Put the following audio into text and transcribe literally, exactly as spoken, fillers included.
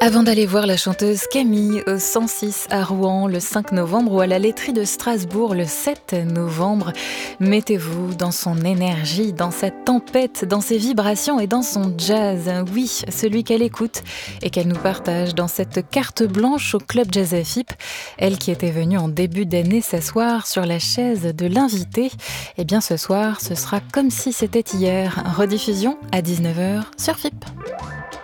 Avant d'aller voir la chanteuse Camille au cent six à Rouen le cinq novembre ou à la laiterie de Strasbourg le sept novembre, mettez-vous dans son énergie, dans sa tempête, dans ses vibrations et dans son jazz. Oui, celui qu'elle écoute et qu'elle nous partage dans cette carte blanche au Club Jazz F I P. Elle qui était venue en début d'année s'asseoir sur la chaise de l'invité. Eh bien ce soir, ce sera comme si c'était hier. Rediffusion à dix-neuf heures sur F I P.